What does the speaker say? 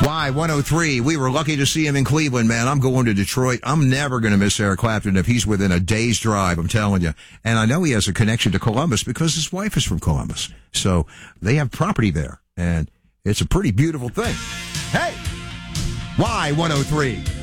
Y103. We were lucky to see him in Cleveland, man. I'm going to Detroit. I'm never going to miss Eric Clapton if he's within a day's drive, I'm telling you. And I know he has a connection to Columbus because his wife is from Columbus. So they have property there, and it's a pretty beautiful thing. Hey, Y103.